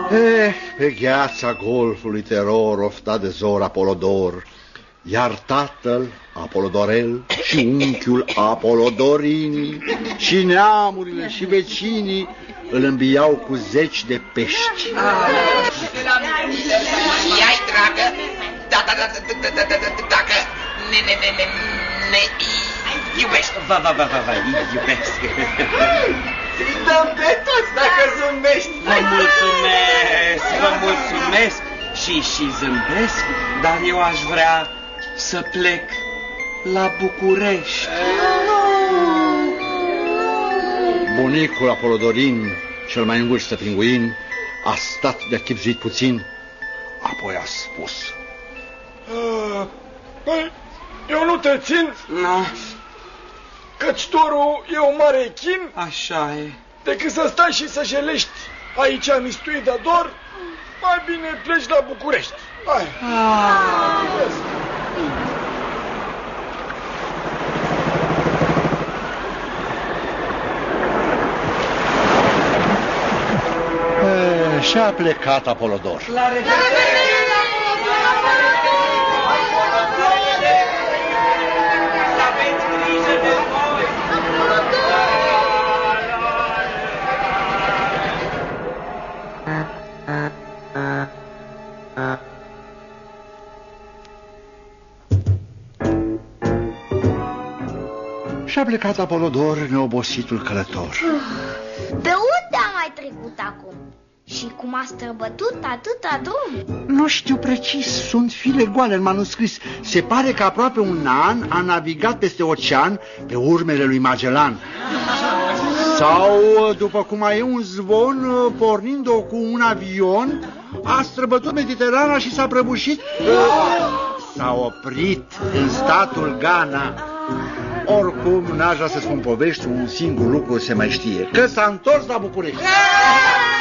Pe gheața golfului teror oftat de zor Apolodor, iar tatăl Apolodorel și unchiul Apolodorini și neamurile și vecinii îl îmbiau cu 10 de pești. Ia-i, dragă, dacă ne iubești. Va, iubesc. Îi dăm pe toți dacă zâmbești. Vă mulțumesc și zâmbesc, dar eu aș vrea să plec la București. Bunicul Apolodorin, cel mai în vârstă pinguin, a stat de-a chibzuit puțin, apoi a spus: Păi, eu nu te țin, No. căci torul e o mare chin, Așa e. decât să stai și să jelești aici mistuit de dor, mai bine pleci la București. Hai. Și a plecat Apolodor. La revedere! Să aveți grijă de voi! Și a plecat Apolodor, neobositul călător. Pe unde a mai trecut acum? Și cum a străbătut atâta drum? Nu știu precis, sunt file goale în manuscris. Se pare că aproape un an a navigat peste ocean pe urmele lui Magellan. Sau, după cum mai e un zvon, pornind-o cu un avion, a străbătut Mediterana și s-a prăbușit. S-a oprit în statul Ghana. Oricum, n-aș vrea să spun povești, un singur lucru se mai știe, că s-a întors la București.